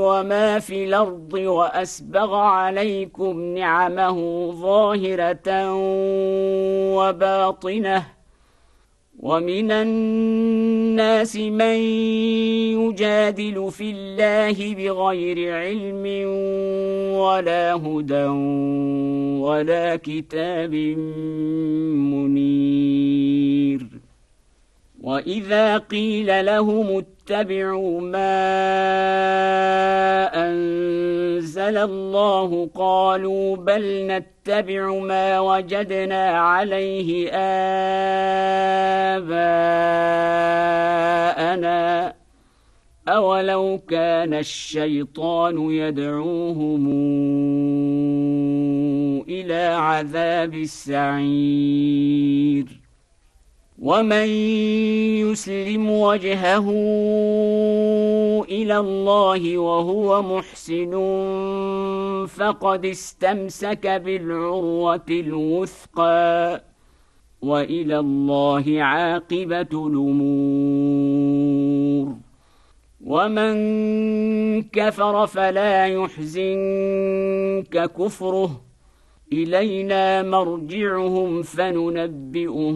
وما في الأرض وأسبغ عليكم نعمه ظاهرة وباطنة ومن الناس من يجادل في الله بغير علم ولا هدى ولا كتاب منير وإذا قيل لهم اتبعوا ما أنزل الله قالوا بل نتبع ما وجدنا عليه آباءنا أولو كان الشيطان يدعوهم إلى عذاب السعير ومن يسلم وجهه إلى الله وهو محسن فقد استمسك بالعروة الوثقى وإلى الله عاقبة الأمور ومن كفر فلا يحزنك كفره إلينا مرجعهم فننبئهم